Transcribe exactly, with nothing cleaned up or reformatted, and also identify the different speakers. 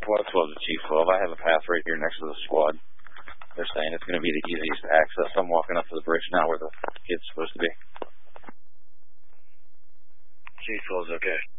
Speaker 1: Squad twelve to Chief twelve. I have a path right here next to the squad. They're saying it's going to be the easiest access. I'm walking up to the bridge now where the kid's supposed to be.
Speaker 2: Chief twelve's okay.